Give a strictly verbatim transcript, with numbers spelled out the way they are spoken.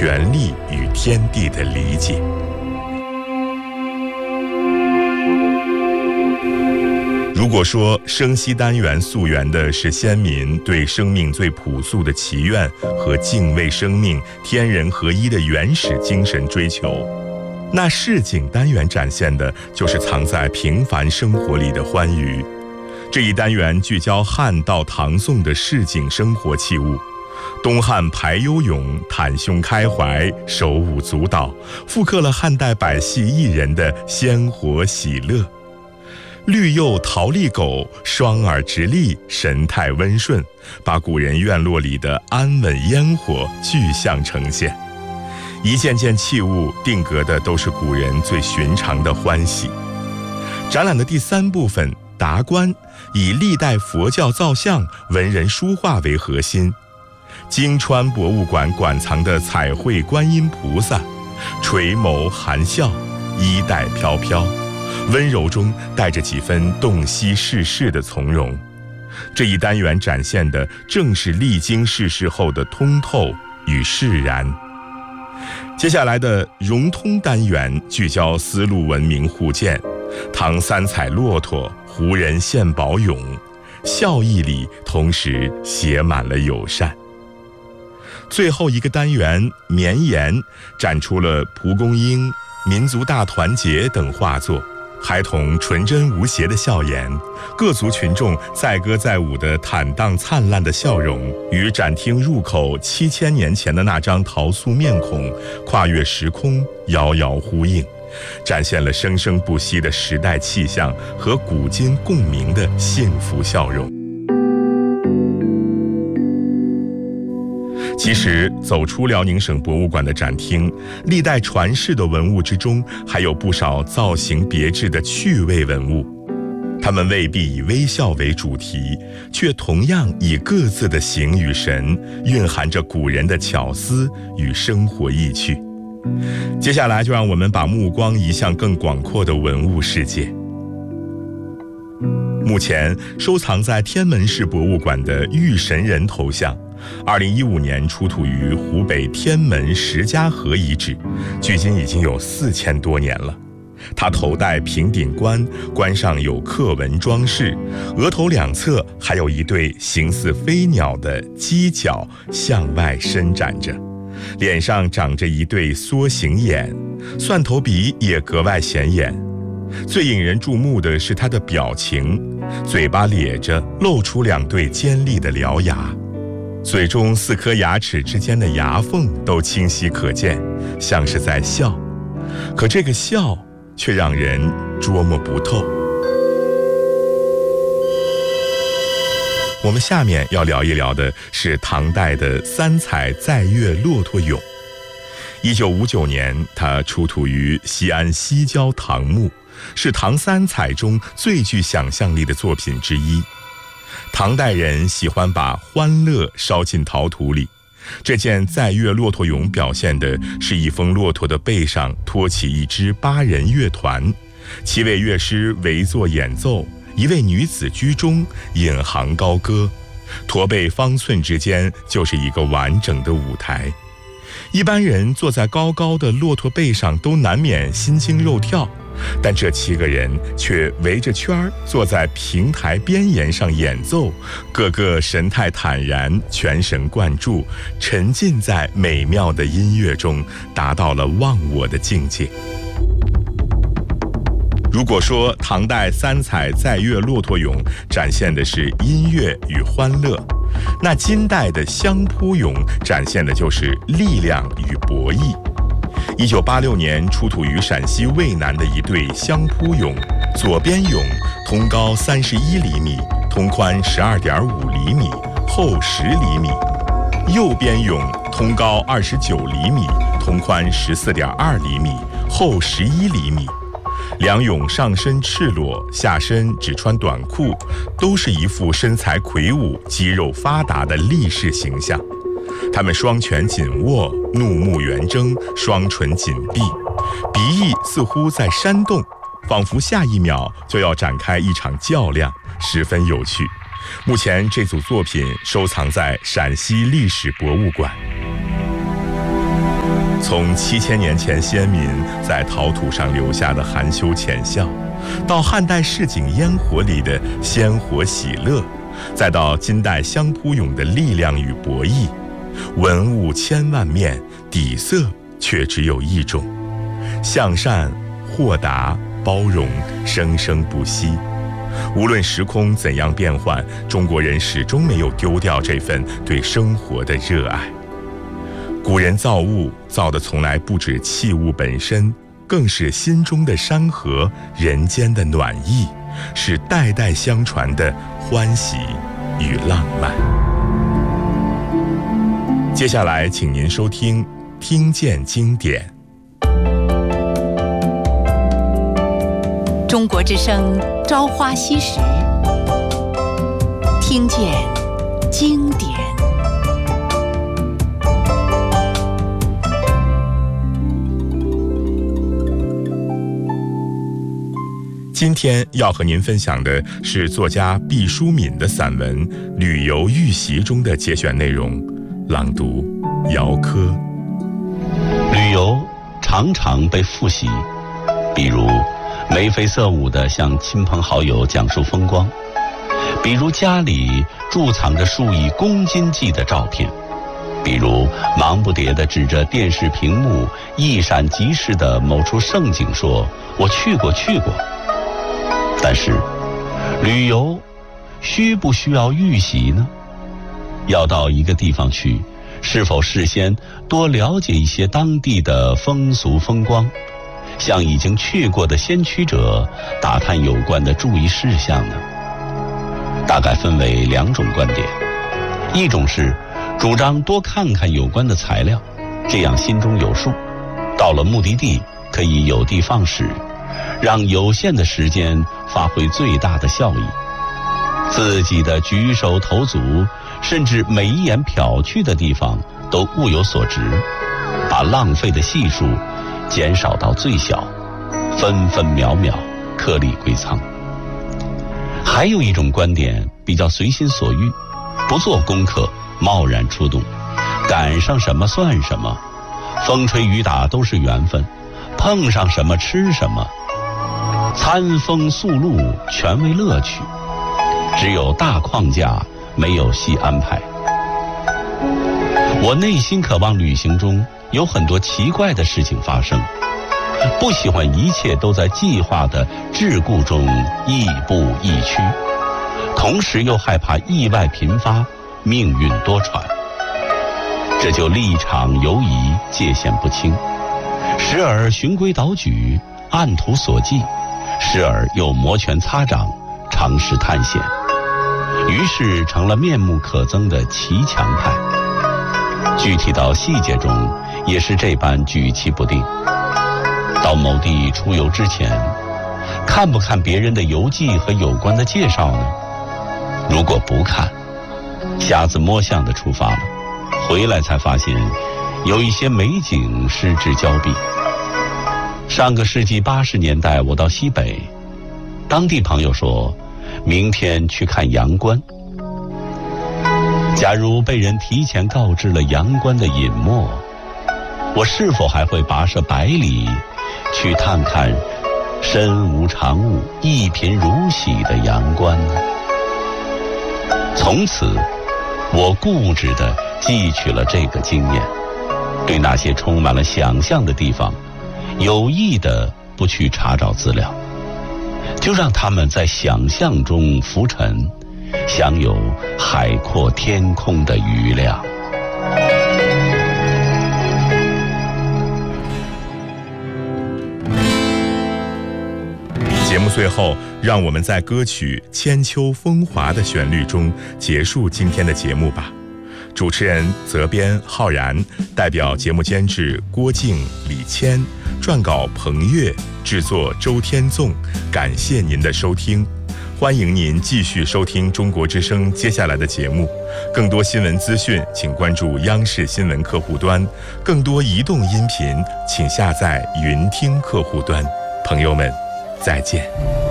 权力与天地的理解。如果说生息单元溯源的是先民对生命最朴素的祈愿和敬畏生命、天人合一的原始精神追求，那市井单元展现的就是藏在平凡生活里的欢愉。这一单元聚焦汉到唐宋的市井生活器物，东汉排忧咏袒胸开怀，手舞足蹈，复刻了汉代百戏艺人的鲜活喜乐。绿釉陶丽狗双耳直立，神态温顺，把古人院落里的安稳烟火具象呈现。一件件器物定格的都是古人最寻常的欢喜。展览的第三部分达观，以历代佛教造像、文人书画为核心。京川博物馆馆藏的彩绘观音菩萨，垂眸含笑，衣带飘飘，温柔中带着几分洞悉世事的从容。这一单元展现的正是历经世事后的通透与释然。接下来的融通单元聚焦丝路文明互鉴，唐三彩骆驼、胡人献宝俑，笑意里同时写满了友善。最后一个单元绵延展出了蒲公英、民族大团结等画作，孩童纯真无邪的笑颜，各族群众载歌载舞的坦荡灿烂的笑容，与展厅入口七千年前的那张陶塑面孔跨越时空，遥遥呼应，展现了生生不息的时代气象和古今共鸣的幸福笑容。其实走出辽宁省博物馆的展厅，历代传世的文物之中，还有不少造型别致的趣味文物。它们未必以微笑为主题，却同样以各自的形与神，蕴含着古人的巧思与生活意趣。接下来就让我们把目光移向更广阔的文物世界。目前收藏在天门市博物馆的玉神人头像，二零一五年出土于湖北天门石家河遗址，距今已经有四千多年了。它头戴平顶冠，冠上有刻纹装饰，额头两侧还有一对形似飞鸟的犄角向外伸展着，脸上长着一对缩形眼，蒜头鼻也格外显眼。最引人注目的是它的表情，嘴巴咧着，露出两对尖利的獠牙，嘴中四颗牙齿之间的牙缝都清晰可见，像是在笑。可这个笑却让人捉摸不透。我们下面要聊一聊的是唐代的三彩载月骆驼俑。一九五九年，它出土于西安西郊唐墓，是唐三彩中最具想象力的作品之一。唐代人喜欢把欢乐烧进陶土里，这件载月骆驼俑表现的是一峰骆驼的背上托起一支八人乐团，七位乐师围坐演奏，一位女子居中引吭高歌，驼背方寸之间就是一个完整的舞台。一般人坐在高高的骆驼背上都难免心惊肉跳，但这七个人却围着圈儿坐在平台边沿上演奏，个个神态坦然，全神贯注，沉浸在美妙的音乐中，达到了忘我的境界。如果说唐代三彩载月骆驼俑展现的是音乐与欢乐，那金代的相扑俑展现的就是力量与博弈。一九八六年出土于陕西渭南的一对相扑俑，左边俑通高三十一厘米，通宽十二点五厘米，厚十厘米；右边俑通高二十九厘米，通宽十四点二厘米，厚十一厘米。两俑上身赤裸，下身只穿短裤，都是一副身材魁梧、肌肉发达的力士形象。他们双拳紧握，怒目圆睁，双唇紧闭，鼻翼似乎在扇动，仿佛下一秒就要展开一场较量，十分有趣。目前这组作品收藏在陕西历史博物馆。 从七千年前先民在陶土上留下的含羞浅笑，到汉代市井烟火里的鲜活喜乐，再到今代香扑涌的力量与博弈，文物千万面，底色却只有一种：向善、豁达、包容，生生不息。无论时空怎样变换，中国人始终没有丢掉这份对生活的热爱。古人造物，造的从来不止器物本身，更是心中的山河，人间的暖意，是代代相传的欢喜与浪漫。接下来请您收听《听见经典》。 中国之声《朝花夕拾》，听见经典。 今天要和您分享的是作家毕淑敏的散文《旅游预习》中的节选内容，朗读姚科。 旅游常常被复习，比如眉飞色舞地向亲朋好友讲述风光，比如家里贮藏着数以公斤计的照片，比如忙不迭地指着电视屏幕一闪即逝的某处胜景说：“我去过，去过。”但是，旅游需不需要预习呢？要到一个地方去，是否事先多了解一些当地的风俗风光，向已经去过的先驱者打探有关的注意事项呢？大概分为两种观点，一种是主张多看看有关的材料，这样心中有数，到了目的地可以有的放矢，让有限的时间发挥最大的效益。自己的举手投足，甚至每一眼瞟去的地方都物有所值，把浪费的系数减少到最小，分分秒秒颗粒归仓。还有一种观点比较随心所欲，不做功课，贸然出动，赶上什么算什么，风吹雨打都是缘分，碰上什么吃什么，餐风宿露全为乐趣，只有大框架，没有细安排。我内心渴望旅行中有很多奇怪的事情发生，不喜欢一切都在计划的桎梏中亦步亦趋，同时又害怕意外频发，命运多舛。这就立场游移，界限不清，时而循规蹈矩，按图索骥，时而又摩拳擦掌，尝试探险，于是成了面目可憎的骑墙派。具体到细节中也是这般举棋不定。到某地出游之前，看不看别人的游记和有关的介绍呢？如果不看，瞎子摸象的出发了，回来才发现有一些美景失之交臂。上个世纪八十年代，我到西北，当地朋友说明天去看阳关。假如被人提前告知了阳关的隐没，我是否还会跋涉百里去探看身无长物、一贫如洗的阳关呢？从此，我固执地汲取了这个经验，对那些充满了想象的地方，有意地不去查找资料，就让他们在想象中浮沉，享有海阔天空的余量。 节目最后，让我们在歌曲《千秋风华》的旋律中结束今天的节目吧。主持人责编浩然，代表节目监制郭静、李谦，撰稿彭越，制作周天纵。感谢您的收听，欢迎您继续收听中国之声接下来的节目。更多新闻资讯，请关注央视新闻客户端；更多移动音频，请下载云听客户端。朋友们，再见。